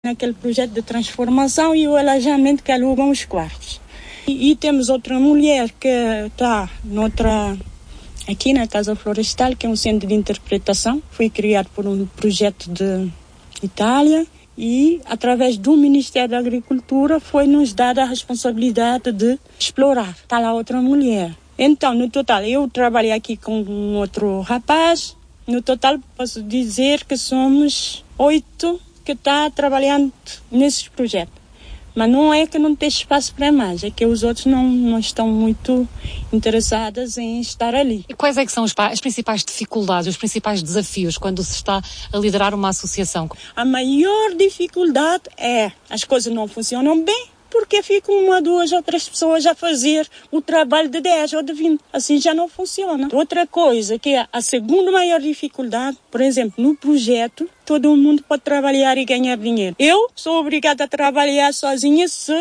naquele projeto de transformação e o alojamento que alugam os quartos. E temos outra mulher que está aqui na Casa Florestal, que é um centro de interpretação. Foi criado por um projeto de Itália e, através do Ministério da Agricultura, foi-nos dada a responsabilidade de explorar. Está lá outra mulher. Então, no total, eu trabalhei aqui com um outro rapaz. No total, posso dizer que somos 8 que está trabalhando nesses projetos. Mas não é que não tem espaço para mais, é que os outros não estão muito interessados em estar ali. E quais é que são as principais dificuldades, os principais desafios quando se está a liderar uma associação? A maior dificuldade é as coisas não funcionam bem, porque ficam 1, 2 ou 3 pessoas a fazer o trabalho de 10 ou de 20. Assim já não funciona. Outra coisa, que é a segunda maior dificuldade, por exemplo, no projeto, todo mundo pode trabalhar e ganhar dinheiro. Eu sou obrigada a trabalhar sozinha se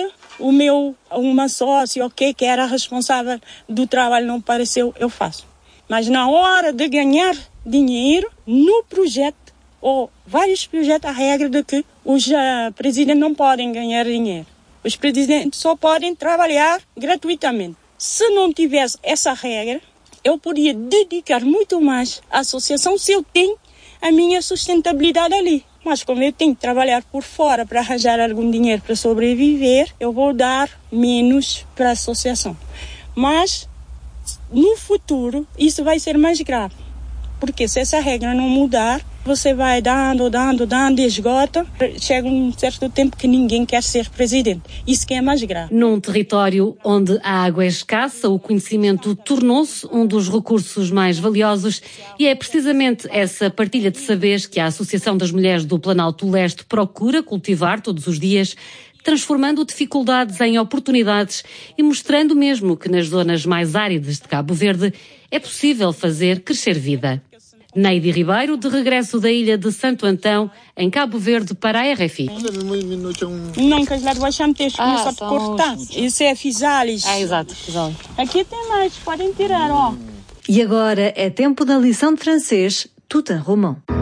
uma sócia que era responsável do trabalho não apareceu, eu faço. Mas na hora de ganhar dinheiro, no projeto, ou vários projetos, a regra de que os presidentes não podem ganhar dinheiro. Os presidentes só podem trabalhar gratuitamente. Se não tivesse essa regra, eu podia dedicar muito mais à associação se eu tenho a minha sustentabilidade ali. Mas como eu tenho que trabalhar por fora para arranjar algum dinheiro para sobreviver, eu vou dar menos para a associação. Mas, no futuro, isso vai ser mais grave. Porque se essa regra não mudar, você vai dando, e esgota. Chega um certo tempo que ninguém quer ser presidente. Isso que é mais grave. Num território onde a água é escassa, o conhecimento tornou-se um dos recursos mais valiosos e é precisamente essa partilha de saberes que a Associação das Mulheres do Planalto Leste procura cultivar todos os dias, transformando dificuldades em oportunidades e mostrando mesmo que nas zonas mais áridas de Cabo Verde é possível fazer crescer vida. Neide Ribeiro, de regresso da ilha de Santo Antão, em Cabo Verde, para a RFI. Não, que as larvas tens começam a cortar. Isso é fisalis. Exato, fisalis. Aqui tem mais, podem tirar, ó. E agora é tempo da lição de francês Tout un roman.